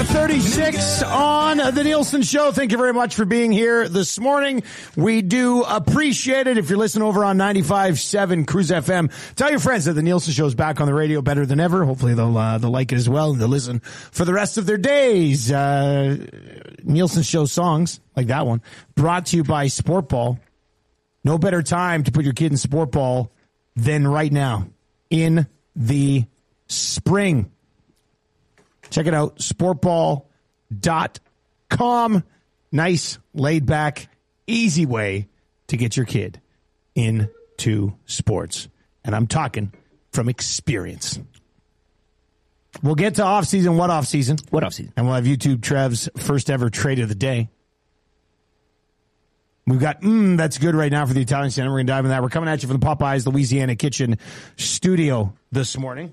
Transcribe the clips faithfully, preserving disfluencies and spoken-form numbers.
thirty-six on the Nielsen Show. Thank you very much for being here this morning. We do appreciate it. If you're listening over on ninety-five point seven Cruise F M, tell your friends that the Nielsen Show is back on the radio better than ever. Hopefully they'll, uh, they'll like it as well and they'll listen for the rest of their days. Uh, Nielsen Show songs like that one brought to you by Sport Ball. No better time to put your kid in Sport Ball than right now in the spring. Check it out, sport ball dot com. Nice, laid back, easy way to get your kid into sports. And I'm talking from experience. We'll get to off-season. What off-season? What off-season? And we'll have YouTube Trev's first ever trade of the day. We've got, mmm, that's good right now for the Italian Center. We're going to dive into that. We're coming at you from the Popeyes Louisiana Kitchen studio this morning.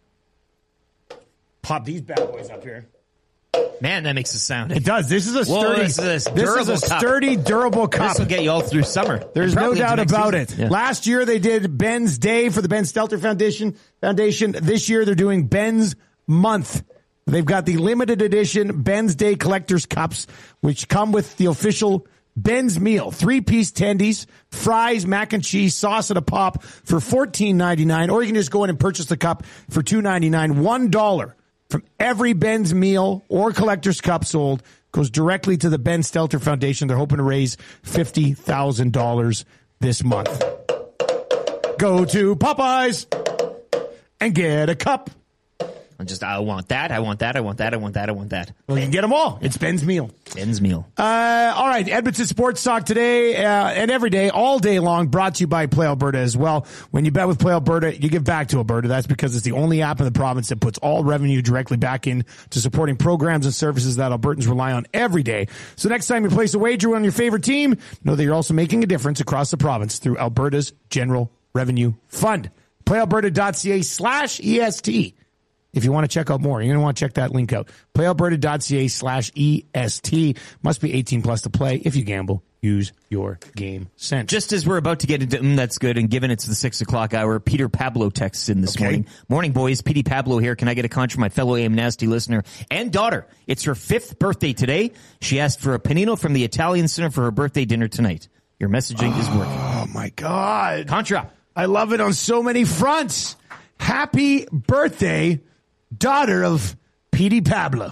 Pop these bad boys up here. Man, that makes a sound. It does. This is a Whoa, sturdy, this is a this is a cup. sturdy, durable cup. This will get you all through summer. There's no doubt about it. Yeah. Last year they did Ben's Day for the Ben Stelter Foundation. Foundation. This year they're doing Ben's Month. They've got the limited edition Ben's Day Collector's Cups, which come with the official Ben's Meal. Three-piece tendies, fries, mac and cheese, sauce, and a pop for fourteen ninety-nine. Or you can just go in and purchase the cup for two ninety-nine. One dollar from every Ben's Meal or Collector's Cup sold goes directly to the Ben Stelter Foundation. They're hoping to raise fifty thousand dollars this month. Go to Popeyes and get a cup. I'm just, I want that, I want that, I want that, I want that, I want that. Well, you can get them all. It's Ben's Meal. Ben's Meal. Uh, all right, Edmonton Sports Talk today uh, and every day, all day long, brought to you by Play Alberta as well. When you bet with Play Alberta, you give back to Alberta. That's because it's the only app in the province that puts all revenue directly back in to supporting programs and services that Albertans rely on every day. So next time you place a wager on your favorite team, know that you're also making a difference across the province through Alberta's General Revenue Fund. PlayAlberta.ca slash EST. If you want to check out more, you're going to want to check that link out. PlayAlberta.ca slash EST. Must be eighteen plus to play. If you gamble, use your game sense. Just as we're about to get into mm, that's good, and given it's the six o'clock hour, Peter Pablo texts in this Okay. morning. Morning, boys. P D Pablo here. Can I get a conch from my fellow A M Nasty listener and daughter? It's her fifth birthday today. She asked for a panino from the Italian Center for her birthday dinner tonight. Your messaging oh, is working. Oh, my God. Contra. I love it on so many fronts. Happy birthday, daughter of P D Pablo.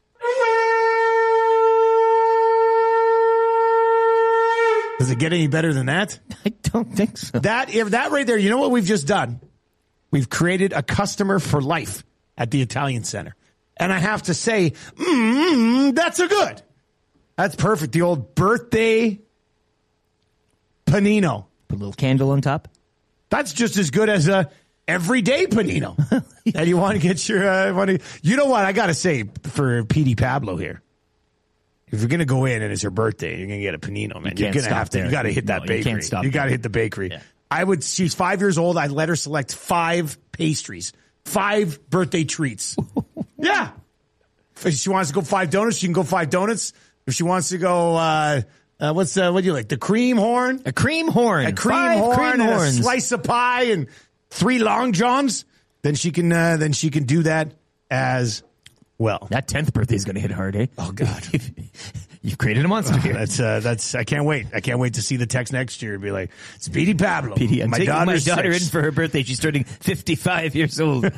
Does it get any better than that? I don't think so. That if that right there, you know what we've just done? We've created a customer for life at the Italian Center. And I have to say, mm, that's a good. That's perfect. The old birthday panino. Put a little candle on top. That's just as good as a everyday panino. And you want to get your, uh, want to, you know what? I got to say for P D Pablo here, if you're going to go in and it's her birthday, you're going to get a panino, man. You You're can't going to have to, there. you got to hit that No, you bakery. can't stop You got to there. hit the bakery. Yeah. I would, she's five years old. I'd let her select five pastries, five birthday treats. Yeah. If she wants to go five donuts, she can go five donuts. If she wants to go, uh, uh what's, uh, what do you like? The cream horn? A cream horn. A cream Five horn cream and horns. a slice of pie and three long johns. Then she can, uh, then she can do that as well. That tenth birthday is going to hit hard, eh? Oh God. You've created a monster here. That's uh, that's. I can't wait. I can't wait to see the text next year and be like, "It's P D Pablo." P D, I'm my taking my daughter's daughter six. in for her birthday. She's turning fifty-five years old.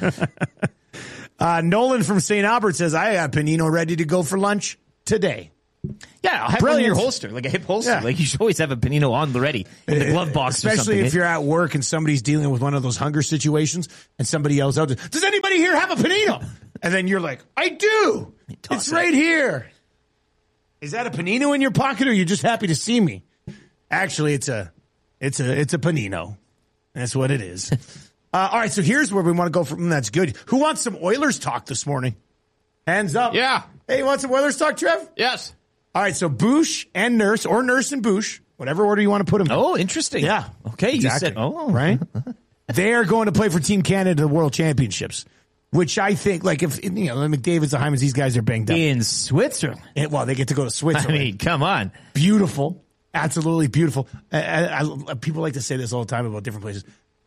uh, Nolan from Saint Albert says, "I have panino ready to go for lunch today." Yeah, I'll have Brilliant. one in your holster, like a hip holster. Yeah. Like you should always have a panino on the ready in the glove box, especially or something, if eh? you're at work and somebody's dealing with one of those hunger situations, and somebody yells out, "Does anybody here have a panino?" And then you're like, "I do. It's it. right here." Is that a panino in your pocket, or are you just happy to see me? Actually, it's a, it's a, it's a panino. That's what it is. uh, all right, so here's where we want to go from. That's good. Who wants some Oilers talk this morning? Hands up. Yeah. Hey, you want some Oilers talk, Trev? Yes. All right, so Bush and Nurse, or Nurse and Bush, whatever order you want to put them in. Oh, interesting. Yeah. Okay, Exactly. you said, oh. Right? They're going to play for Team Canada at the World Championships, which I think, like, if, you know, McDavid, the Hymans, these guys are banged up. In Switzerland. And, well, they get to go to I Switzerland. mean, come on. Beautiful. Absolutely beautiful. I, I, I, people like to say this all the time about different places.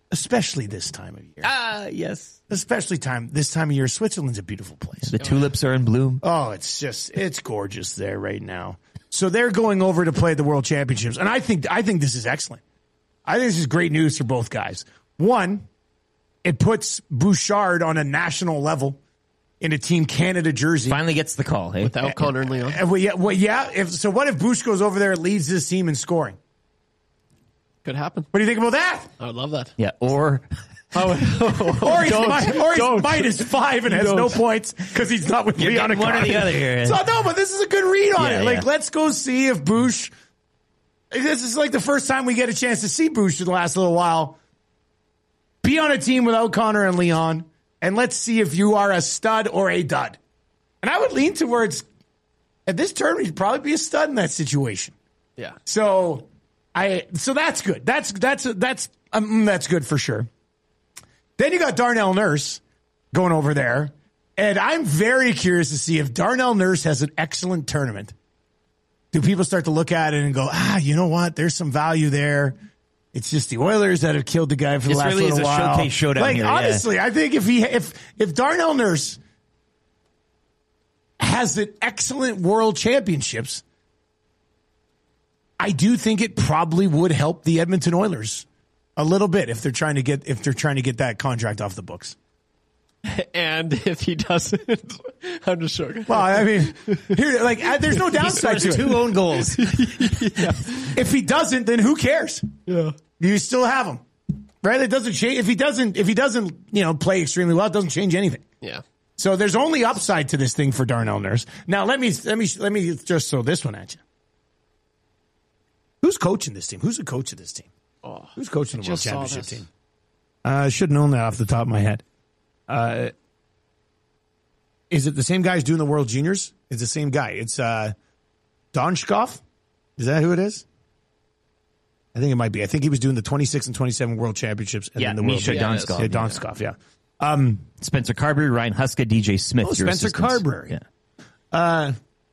especially this time of year. Ah, yes. Especially time this time of year. Switzerland's a beautiful place. The tulips are in bloom. Oh, it's just it's gorgeous there right now. So they're going over to play the World Championships, and I think I think this is excellent. I think this is great news for both guys. One, it puts Bouchard on a national level in a Team Canada jersey. Finally gets the call, hey? Without Connor and Leon. Uh, well, yeah, well, yeah. If, so what if Bouch goes over there and leads this team in scoring? Could happen. What do you think about that? I would love that. Yeah, or... or he's, mi- or he's minus five and has Don't. no points because he's not with You're Leon getting one or Akani. the other here. So no, but this is a good read on Yeah, it. Like, yeah. let's go see if Bouch. This is like the first time we get a chance to see Bouch in the last little while. Be on a team without Connor and Leon, and let's see if you are a stud or a dud. And I would lean towards at this tournament, he'd probably be a stud in that situation. Yeah. So I so that's good. That's that's that's um, that's good for sure. Then you got Darnell Nurse going over there, and I'm very curious to see if Darnell Nurse has an excellent tournament. Do people start to look at it and go, ah, you know what? There's some value there. It's just the Oilers that have killed the guy for the This last really little is a while. showcase showdown like, here, yeah. honestly, I think if he if if Darnell Nurse has an excellent World Championships, I do think it probably would help the Edmonton Oilers a little bit if they're trying to get if they're trying to get that contract off the books. And if he doesn't, I'm just joking. Well, I mean, here, like, uh, there's no He downside scores to it. two own goals. If he doesn't, then who cares? Yeah. You still have him, right? It doesn't change if he doesn't. If he doesn't, you know, play extremely well, it doesn't change anything. Yeah. So there's only upside to this thing for Darnell Nurse. Now let me let me let me just throw this one at you. Who's coaching this team? Who's the coach of this team? Oh, Who's coaching the World just saw Championship this. team? Uh, I should have known that off the top of my head. Uh, is it the same guy who's doing the World Juniors? It's the same guy. It's uh, Donskov. Is that who it is? I think it might be. I think he was doing the twenty-six and twenty-seven World Championships and Yeah, then the World Misha Yeah, it is. Donskov. Yeah, Donskov, yeah. Um, Spencer Carberry, Ryan Huska, D J Smith. Oh, your Spencer assistants. Carberry. Yeah. Uh,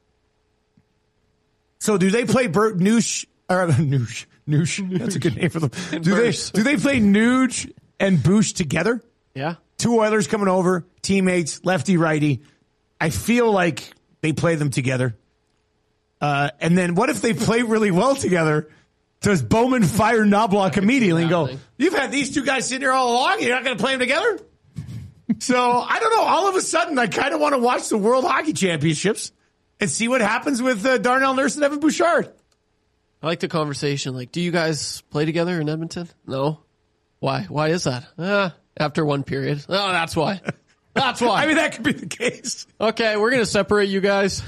so do they play Bert Noosh or Noosh? Noosh. That's a good name for them. Do they Burst. do they play Nuge and Bouch together? Yeah. Two Oilers coming over, teammates, lefty righty. I feel like they play them together. Uh, and then what if they play really well together? Does Bowman fire Knobloch immediately and go, happening. you've had these two guys sitting here all along, you're not going to play them together? So, I don't know. All of a sudden, I kind of want to watch the World Hockey Championships and see what happens with uh, Darnell Nurse and Evan Bouchard. I like the conversation. Like, do you guys play together in Edmonton? No. Why? Why is that? Uh, after one period. Oh, that's why. That's why. I mean, that could be the case. Okay, we're going to separate you guys.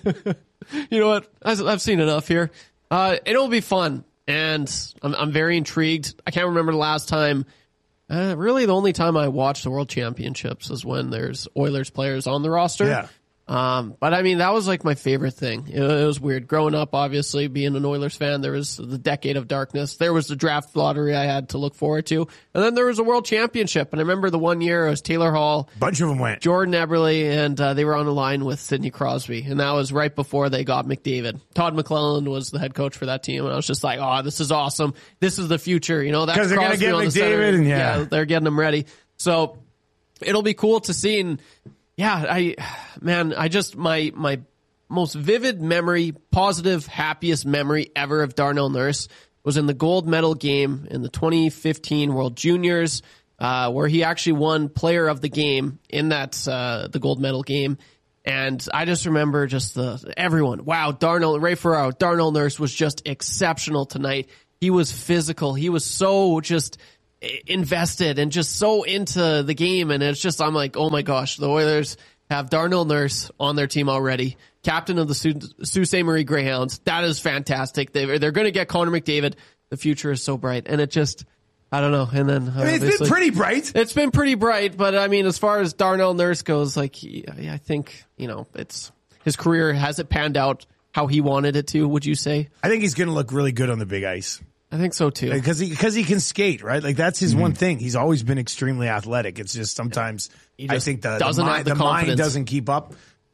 You know what? I've I've seen enough here. Uh, it'll be fun, and I'm, I'm very intrigued. I can't remember the last time. Uh, really, the only time I watched the World Championships is when there's Oilers players on the roster. Yeah. Um, but I mean, that was like my favorite thing. It, it was weird. Growing up, obviously, being an Oilers fan, there was the decade of darkness. There was the draft lottery I had to look forward to. And then there was a World Championship. And I remember the one year it was Taylor Hall, A bunch of them went. Jordan Eberle, and uh, they were on the line with Sidney Crosby. And that was right before they got McDavid. Todd McClellan was the head coach for that team. And I was just like, oh, this is awesome. This is the future. You know, that's 'Cause they're gonna Crosby get on the center. McDavid and yeah. They're getting them ready. So it'll be cool to see. And yeah, I, man, I just, my, my most vivid memory, positive, happiest memory ever of Darnell Nurse was in the gold medal game in the twenty fifteen World Juniors, uh, where he actually won player of the game in that, uh, the gold medal game. And I just remember just the, everyone, wow, Darnell, Ray Ferraro, Darnell Nurse was just exceptional tonight. He was physical. He was so just invested and just so into the game. And it's just, I'm like, oh my gosh, the Oilers have Darnell Nurse on their team already. Captain of the Sault Ste. Marie Greyhounds. That is fantastic. They, they're going to get Connor McDavid. The future is so bright. And it just, I don't know. And then I mean, it's been pretty bright. It's been pretty bright, but I mean, as far as Darnell Nurse goes, like, he, I think, you know, it's, his career hasn't panned out how he wanted it to, would you say? I think he's going to look really good on the big ice. I think so too. Because he, because he can skate, right? Like, that's his mm-hmm. one thing. He's always been extremely athletic. It's just sometimes He I just think the, doesn't the, have mind, the the mind confidence. doesn't keep up.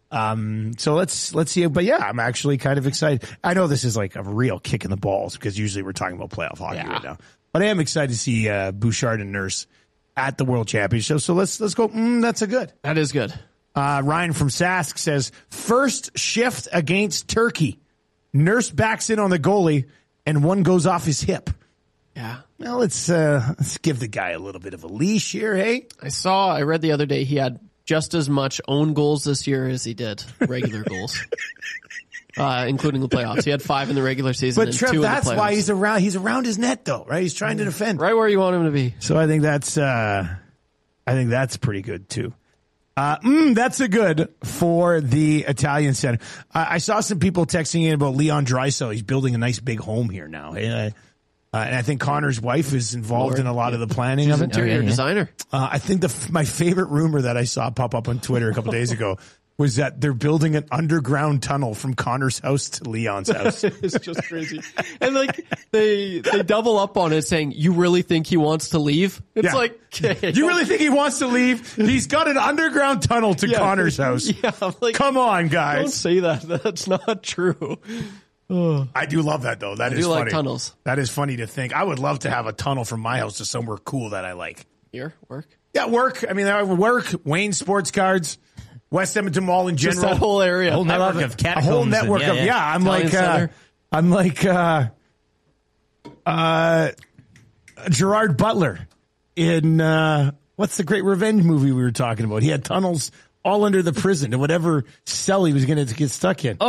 Um, so let's, let's see. But yeah, I'm actually kind of excited. I know this is like a real kick in the balls because usually we're talking about playoff hockey Yeah. right now. But I am excited to see uh, Bouchard and Nurse at the World Championship. So let's let's go. Mm, that's a good. That is good. Uh, Ryan from Sask says first shift against Turkey. Nurse backs in on the goalie and one goes off his hip. Yeah. Well, let's uh, let's give the guy a little bit of a leash here. Hey, I saw, I read the other day he had just as much own goals this year as he did regular goals, uh, including the playoffs. He had five in the regular season. but and Trev, two that's in the playoffs. why he's around. He's around his net though, right? He's trying to defend. Right where you want him to be. So I think that's uh, I think that's pretty good too. Uh, mm, that's a good for the Italian Center. Uh, I saw some people texting in about Leon Draisaitl. He's building a nice big home here now. Uh, uh, and I think Connor's wife is involved Lord, in a lot of the planning She's of an it. interior yeah, yeah. designer. Uh, I think the my favorite rumor that I saw pop up on Twitter a couple days ago was that they're building an underground tunnel from Connor's house to Leon's house. It's just crazy. And like they they double up on it saying, you really think he wants to leave? It's Yeah. like, okay, Do you really think he wants to leave? He's got an underground tunnel to Yeah. Connor's house. Yeah, I'm like, Come on, don't guys. say that. That's not true. I do love that though. That I is do like funny. tunnels. That is funny to think. I would love to have a tunnel from my house to somewhere cool that I like. Here, work. Yeah, work. I mean, I would work. Wayne Sports Cards, West Edmonton Mall in Just general. that whole area. Whole I love network it. of a catacombs. whole and- network yeah, of yeah. yeah. I'm Italian like uh, Center. I'm like uh, uh, Gerard Butler in uh, what's the great revenge movie we were talking about? He had tunnels all under the prison and whatever cell he was going to get stuck in.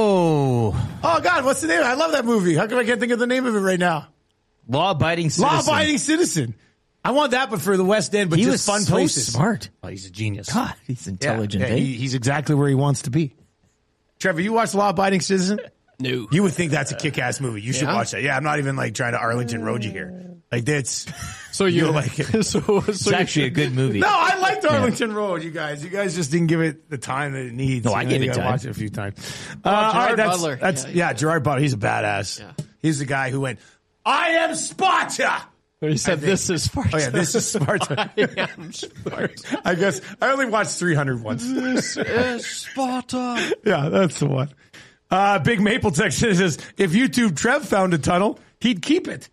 Oh, Oh God, what's the name? I love that movie. How come I can't think of the name of it right now? law-abiding citizen. Law-abiding citizen. I want that, but for the West End, but He just was fun so places. smart. Oh, he's a genius. God, he's Yeah, intelligent. yeah, eh? he, he's exactly where he wants to be. Trevor, you watch Law-Abiding Citizen? No. You would think that's a kick-ass movie. You should Yeah? watch that. Yeah, I'm not even like trying to Arlington Road you here. Like that's So you you'll like it. So, so It's actually a good movie. No, I liked Arlington Road, you guys. You guys just didn't give it the time that it needs. No, I You gave you it gotta time. Watch it a few times. Uh, all right, Gerard that's, Butler. That's, Yeah, yeah, Gerard Butler. He's a badass. Yeah. He's the guy who went, I am Sparta. He said, "This is Sparta." Oh yeah, this is Sparta. I am Sparta. I guess I only watched three hundred once. This is Sparta. Yeah, that's the one. Uh, Big Maple Texas says, if YouTube Trev found a tunnel, he'd keep it.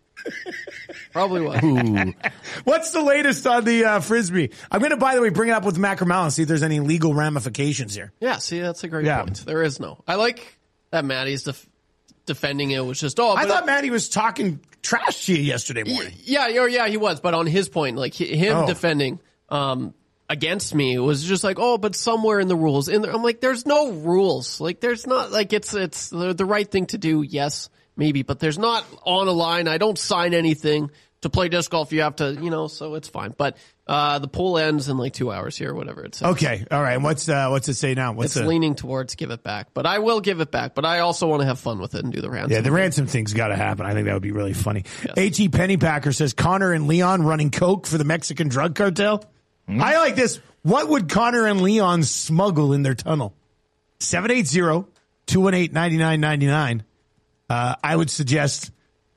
Probably was. Ooh. What's the latest on the uh, Frisbee? I'm going to, by the way, bring it up with Mac Ramal and see if there's any legal ramifications here. Yeah, see, that's a great Yeah. point. There is no. I like that Maddie's def- defending it was just, oh, I but thought Matty was talking trash to you yesterday morning. yeah, yeah, yeah, he was, but on his point, like he, him Oh. defending um, against me was just like, oh, but somewhere in the rules, in there, I'm like, there's no rules. Like, there's not like it's it's the, the right thing to do. Yes, maybe, but there's not on a line. I don't sign anything to play disc golf. You have to, you know, so it's fine. But uh, the poll ends in like two hours here, or whatever it says. Okay, all right. And what's uh, what's it say now? What's It's the, leaning towards give it back, but I will give it back. But I also want to have fun with it and do the ransom. Yeah, the ransom thing's got to happen. I think that would be really funny. H E Pennypacker says Connor and Leon running coke for the Mexican drug cartel. I like this. What would Connor and Leon smuggle in their tunnel? seven eight zero, two one eight, nine nine nine nine. Uh, I would suggest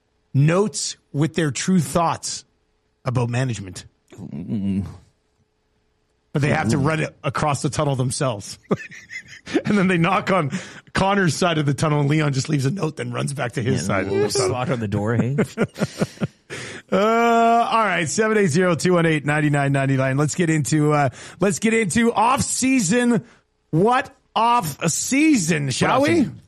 notes with their true thoughts about management. But they have to run it across the tunnel themselves. And then they knock on Connor's side of the tunnel, and Leon just leaves a note, then runs back to his side of the tunnel. Slot on the door, hey? Uh, all right, seven eight zero, two one eight, nine nine nine nine. Let's get into uh, let's get into off season. What off season, shall we? Season.